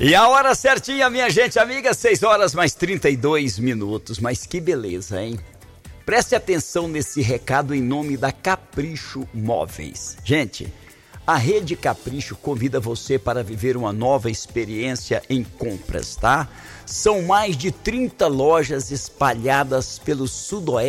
E a hora certinha, minha gente amiga, 6 horas mais 32 minutos. Mas que beleza, hein? Preste atenção nesse recado em nome da Capricho Móveis. Gente, a Rede Capricho convida você para viver uma nova experiência em compras, tá? São mais de 30 lojas espalhadas pelo sudoeste